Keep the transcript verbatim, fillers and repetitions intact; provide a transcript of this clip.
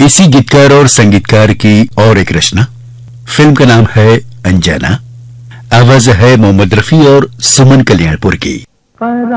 इसी गीतकार और संगीतकार की और एक रचना। फिल्म का नाम है अंजना। आवाज है मोहम्मद रफी और सुमन कल्याणपुर की।